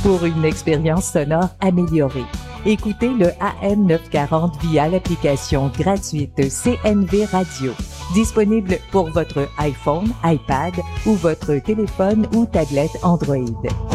pour une expérience sonore améliorée. Écoutez le AM 940 via l'application gratuite CNV Radio, disponible pour votre iPhone, iPad ou votre téléphone ou tablette Android.